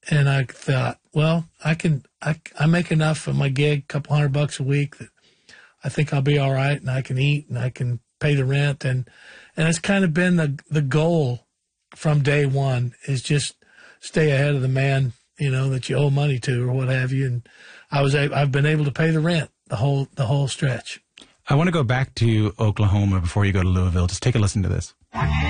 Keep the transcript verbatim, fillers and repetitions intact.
And I thought, well, I can, I, I make enough for my gig, a couple hundred bucks a week that I think I'll be all right, and I can eat and I can pay the rent. And, and it's kind of been the, the goal from day one is just stay ahead of the man, you know, that you owe money to or what have you. And I was, a, I've been able to pay the rent the whole, the whole stretch. I want to go back to Oklahoma before you go to Louisville. Just take a listen to this.